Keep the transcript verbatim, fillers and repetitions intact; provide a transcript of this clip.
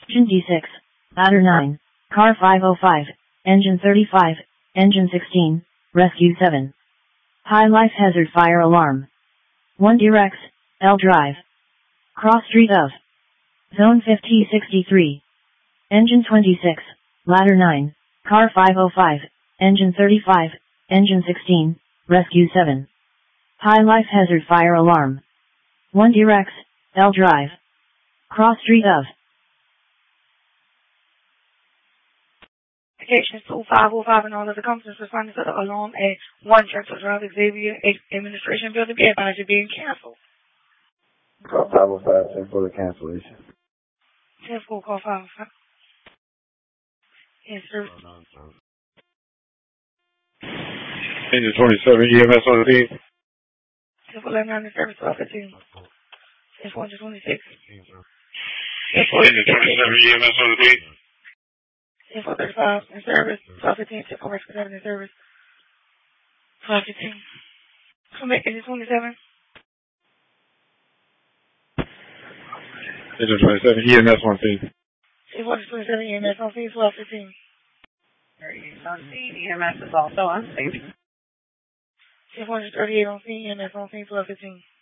Engine D six, ladder nine, car five oh five, engine thirty-five, engine sixteen, rescue seven. High life hazard fire alarm. one Direx, L drive. Cross street of Zone fifty sixty-three. Engine twenty-six, ladder nine, car five oh five, engine thirty-five, engine sixteen, rescue seven. High life hazard fire alarm. one Direx, L drive. Cross street of Station two five oh five and all other companies responding to the alarm at one Drexel Drive, Xavier Administration Building. Be advised you're being canceled. Call five oh five, ten for the cancellation. ten four, call five oh five. Yes, sir. Engine twenty-seven, E M S on the team. ten four, eleven nine, service twelve fifteen. ten four, twenty-six. ten four, Engine twenty-seven, E M S on the team. ten four thirty-five in service, twelve fifteen, ten four seven in service, twelve fifteen. Come back, engine twenty-seven. Engine twenty-seven, E M S on team. ten four twenty-seven, E M S on scene, twelve fifteen. thirty-eight on scene, E M S is also on scene. ten four thirty-eight on scene, E M S on scene, twelve fifteen.